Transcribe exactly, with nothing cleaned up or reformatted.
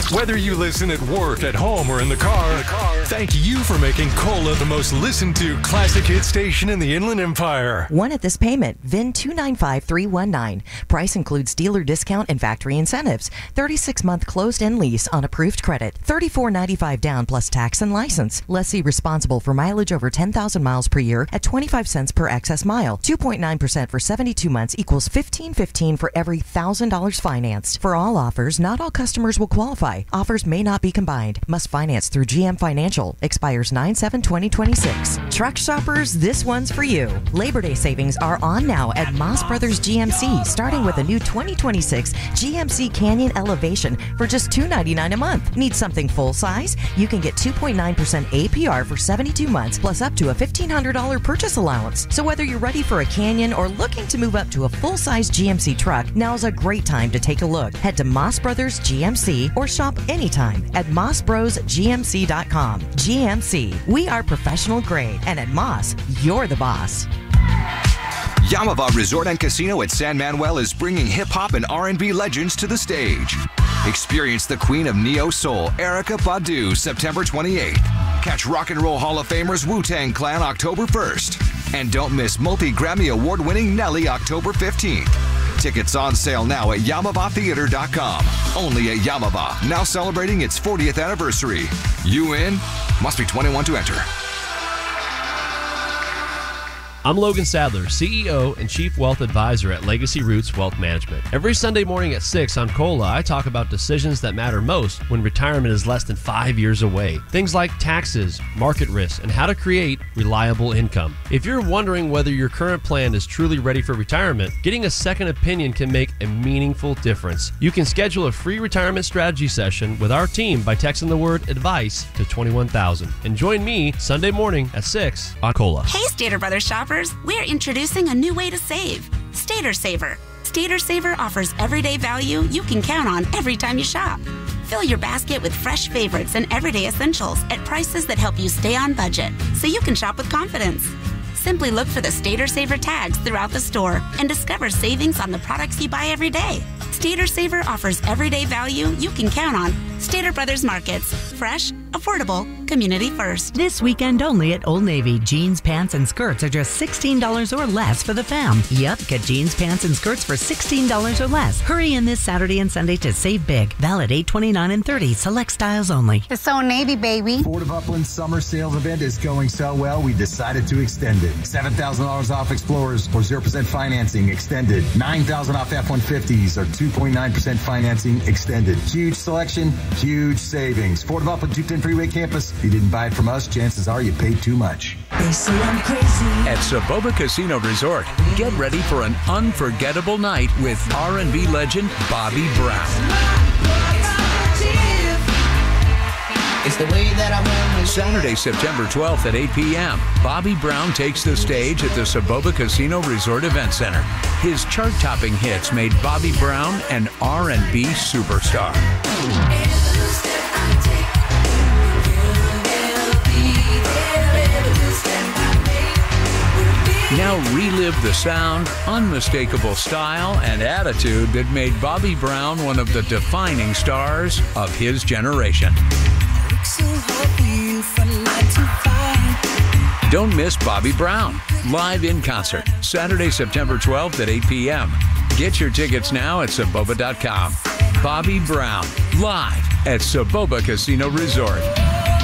Whether you listen at work, at home, or in the car, thank you for making Cola the most listened to classic hit station in the Inland Empire. One at this payment, V I N two nine five three one nine. Price includes dealer discount and factory incentives. thirty-six month closed-end lease on approved credit. thirty-four ninety-five down plus tax and license. Lessee responsible for mileage over ten thousand miles per year at twenty-five cents per excess mile. two point nine percent for seventy-two months equals fifteen fifteen for every one thousand dollars financed. For all offers, not all customers will qualify. Offers may not be combined. Must finance through G M Financial. Expires nine seven twenty twenty-six. Truck shoppers, this one's for you. Labor Day savings are on now at Moss Brothers G M C, starting with a new twenty twenty-six G M C Canyon Elevation for just two ninety-nine a month. Need something full size? You can get two point nine percent A P R for seventy-two months, plus up to a fifteen hundred dollars purchase allowance. So whether you're ready for a Canyon or looking to move up to a full-size G M C truck, now's a great time to take a look. Head to Moss Brothers G M C or shop anytime at moss bros g m c dot com. G M C, we are professional grade, and at Moss, you're the boss. Yamava Resort and Casino at San Manuel is bringing hip-hop and R and B legends to the stage. Experience the queen of neo-soul, Erykah Badu, September twenty-eighth. Catch Rock and Roll Hall of Famers Wu-Tang Clan October first. And don't miss multi-Grammy Award-winning Nelly October fifteenth. Tickets on sale now at yamava theater dot com. Only at Yamava, now celebrating its fortieth anniversary. You in? Must be twenty-one to enter. I'm Logan Sadler, C E O and Chief Wealth Advisor at Legacy Roots Wealth Management. Every Sunday morning at six on Cola, I talk about decisions that matter most when retirement is less than five years away. Things like taxes, market risk, and how to create reliable income. If you're wondering whether your current plan is truly ready for retirement, getting a second opinion can make a meaningful difference. You can schedule a free retirement strategy session with our team by texting the word ADVICE to twenty-one thousand. And join me Sunday morning at six on Cola. Hey, Stater Brothers shoppers. We're introducing a new way to save, Stater Saver. Stater Saver offers everyday value you can count on every time you shop. Fill your basket with fresh favorites and everyday essentials at prices that help you stay on budget, so you can shop with confidence. Simply look for the Stater Saver tags throughout the store and discover savings on the products you buy every day. Stater Saver offers everyday value you can count on. Stater Brothers Markets. Fresh, affordable, community first. This weekend only at Old Navy, jeans, pants, and skirts are just sixteen dollars or less for the fam. Yep, get jeans, pants, and skirts for sixteen dollars or less. Hurry in this Saturday and Sunday to save big. Valid eight twenty-nine and thirty. Select styles only. It's Old Navy, baby. Ford of Upland's summer sales event is going so well, we decided to extend it. seven thousand dollars off Explorers or zero percent financing extended. nine thousand dollars off F one fifties or two point nine percent financing extended. Huge selection, huge savings. Ford of Upland two ten Freeway Campus. If you didn't buy it from us, chances are you paid too much. They say I'm crazy. At Soboba Casino Resort, get ready for an unforgettable night with R and B legend Bobby Brown. It's the way that I want. Saturday, September twelfth at eight p.m. Bobby Brown takes the stage at the Soboba Casino Resort Event Center. His chart-topping hits made Bobby Brown an R and B superstar. Now relive the sound, unmistakable style, and attitude that made Bobby Brown one of the defining stars of his generation. Don't miss Bobby Brown, live in concert, Saturday, September twelfth at eight p.m. Get your tickets now at Soboba dot com. Bobby Brown, live at Soboba Casino Resort.